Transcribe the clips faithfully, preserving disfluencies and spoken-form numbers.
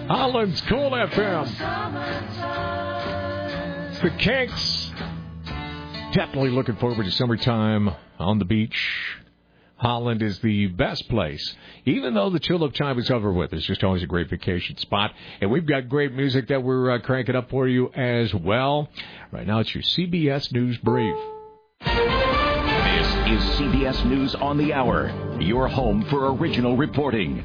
Holland's Cool F M. The Kinks. Definitely looking forward to summertime on the beach. Holland is the best place. Even though the tulip time is over with, it's just always a great vacation spot. And we've got great music that we're uh, cranking up for you as well. Right now, it's your C B S News Brief. This is C B S News on the Hour, your home for original reporting.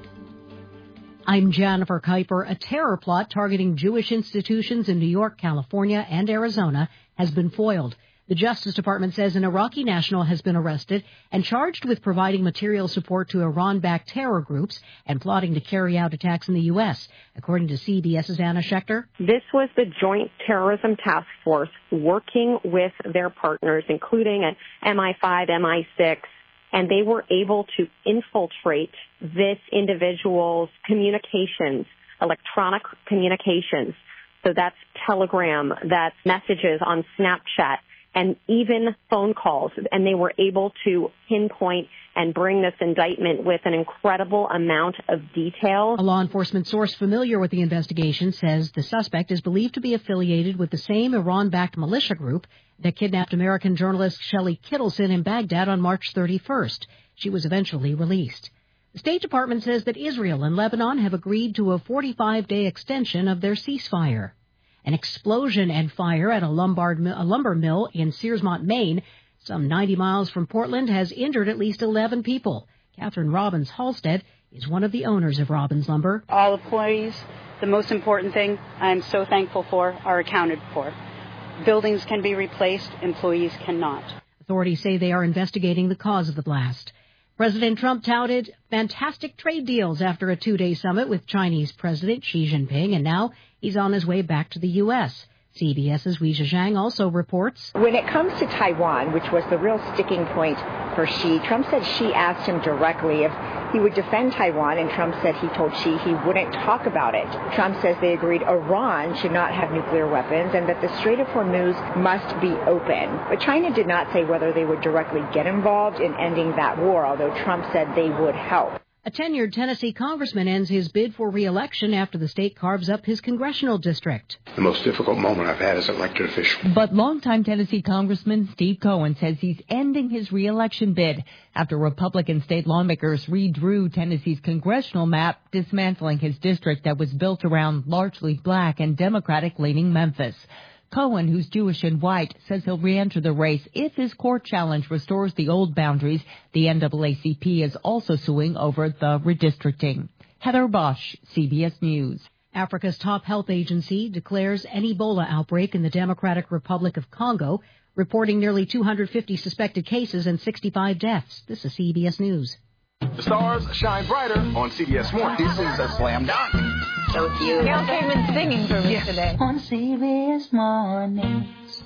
I'm Jennifer Kuiper. A terror plot targeting Jewish institutions in New York, California, and Arizona has been foiled. The Justice Department says an Iraqi national has been arrested and charged with providing material support to Iran-backed terror groups and plotting to carry out attacks in the U S. According to CBS's Anna Schechter, this was the Joint Terrorism Task Force working with their partners, including an M I five, M I six, and they were able to infiltrate this individual's communications, electronic communications. So that's Telegram, that's messages on Snapchat, and even phone calls. And they were able to pinpoint and bring this indictment with an incredible amount of detail. A law enforcement source familiar with the investigation says the suspect is believed to be affiliated with the same Iran-backed militia group that kidnapped American journalist Shelley Kittleson in Baghdad on March thirty-first. She was eventually released. The State Department says that Israel and Lebanon have agreed to a forty-five day extension of their ceasefire. An explosion and fire at a, Lombard, a lumber mill in Searsmont, Maine, some ninety miles from Portland, has injured at least eleven people. Catherine Robbins Halstead is one of the owners of Robbins Lumber. All employees, the most important thing I'm so thankful for, are accounted for. Buildings can be replaced, employees cannot. Authorities say they are investigating the cause of the blast. President Trump touted fantastic trade deals after a two-day summit with Chinese President Xi Jinping, and now he's on his way back to the U S. CBS's Weijia Zhang also reports. When it comes to Taiwan, which was the real sticking point for Xi, Trump said Xi asked him directly if he would defend Taiwan, and Trump said he told Xi he wouldn't talk about it. Trump says they agreed Iran should not have nuclear weapons and that the Strait of Hormuz must be open. But China did not say whether they would directly get involved in ending that war, although Trump said they would help. A tenured Tennessee congressman ends his bid for re-election after the state carves up his congressional district. The most difficult moment I've had as an elected official. But longtime Tennessee Congressman Steve Cohen says he's ending his re-election bid after Republican state lawmakers redrew Tennessee's congressional map, dismantling his district that was built around largely black and Democratic-leaning Memphis. Cohen, who's Jewish and white, says he'll re-enter the race if his court challenge restores the old boundaries. The N double A C P is also suing over the redistricting. Heather Bosch, C B S News. Africa's top health agency declares an Ebola outbreak in the Democratic Republic of Congo, reporting nearly two hundred fifty suspected cases and sixty-five deaths. This is C B S News. The stars shine brighter on C B S Morning. This is a slam dunk. So cute. Carol came in singing for me yes. today. On C B S Mornings.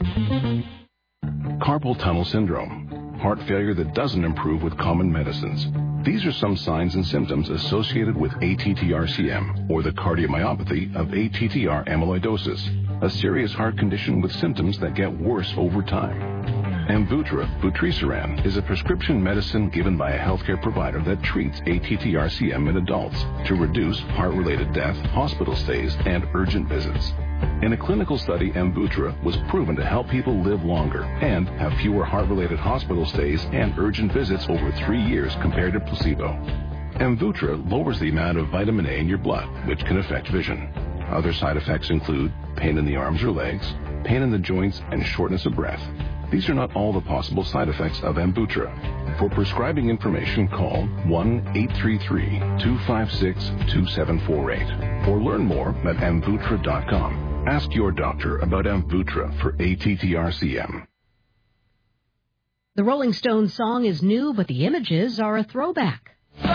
Carpal tunnel syndrome. Heart failure that doesn't improve with common medicines. These are some signs and symptoms associated with A T T R C M, or the cardiomyopathy of A T T R amyloidosis, a serious heart condition with symptoms that get worse over time. Amvuttra, vutrisiran, is a prescription medicine given by a healthcare provider that treats A T T R C M in adults to reduce heart-related death, hospital stays, and urgent visits. In a clinical study, Amvuttra was proven to help people live longer and have fewer heart-related hospital stays and urgent visits over three years compared to placebo. Amvuttra lowers the amount of vitamin A in your blood, which can affect vision. Other side effects include pain in the arms or legs, pain in the joints, and shortness of breath. These are not all the possible side effects of Amvuttra. For prescribing information, call one eight three three, two five six, two seven four eight or learn more at amvuttra dot com. Ask your doctor about Amvuttra for A T T R C M. The Rolling Stones song is new, but the images are a throwback.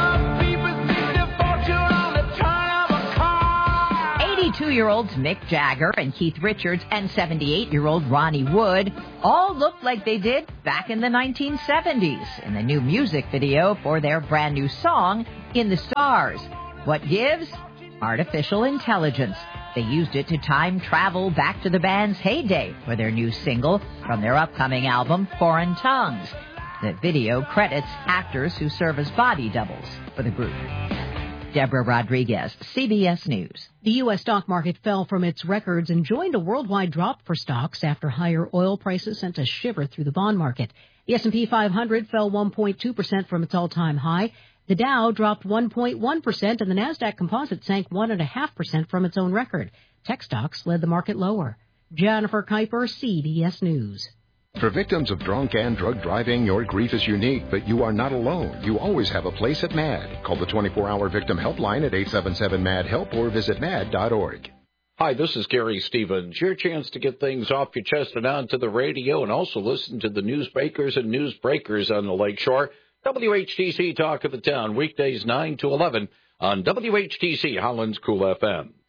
eighty-two-year-olds Mick Jagger and Keith Richards and seventy-eight-year-old Ronnie Wood all look like they did back in the nineteen seventies in the new music video for their brand new song, In the Stars. What gives? Artificial intelligence. They used it to time travel back to the band's heyday for their new single from their upcoming album, Foreign Tongues. The video credits actors who serve as body doubles for the group. Deborah Rodriguez, C B S News. The U S stock market fell from its records and joined a worldwide drop for stocks after higher oil prices sent a shiver through the bond market. The S and P five hundred fell one point two percent from its all-time high. The Dow dropped one point one percent, and the Nasdaq Composite sank one point five percent from its own record. Tech stocks led the market lower. Jennifer Kuiper, C B S News. For victims of drunk and drug driving, your grief is unique, but you are not alone. You always have a place at MAD. Call the twenty-four hour victim helpline at eight seven seven M A D HELP or visit mad dot org. Hi, this is Gary Stevens. Your chance to get things off your chest and onto the radio, and also listen to the newsmakers and newsbreakers on the Lakeshore. W H T C Talk of the Town, weekdays nine to eleven on W H T C Holland's Cool F M.